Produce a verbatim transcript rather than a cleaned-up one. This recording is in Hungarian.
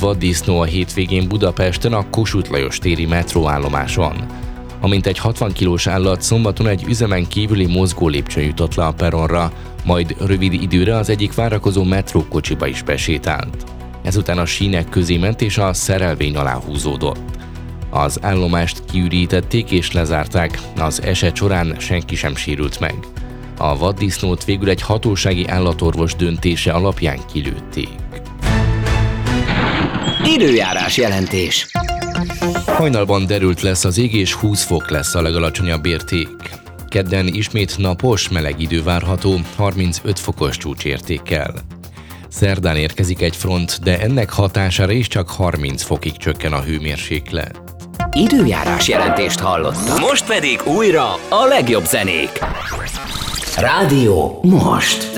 vaddisznó a hétvégén Budapesten a Kossuth Lajos téri metróállomáson. A mintegy hatvan kilós állat szombaton egy üzemen kívüli mozgólépcsőn jutott le a perronra, majd rövid időre az egyik várakozó metrókocsiba is besétált. Ezután a sínek közé ment és a szerelvény alá húzódott. Az állomást kiürítették és lezárták, az eset során senki sem sérült meg. A vaddisznót végül egy hatósági állatorvos döntése alapján kilőtték. Időjárás jelentés. Hajnalban derült lesz az ég és húsz fok lesz a legalacsonyabb érték. Kedden ismét napos, meleg idő várható, harmincöt fokos csúcsértékkel. Szerdán érkezik egy front, de ennek hatására is csak harminc fokig csökken a hőmérséklet. Időjárás jelentést hallottak. Most pedig újra a legjobb zenék. Rádió most.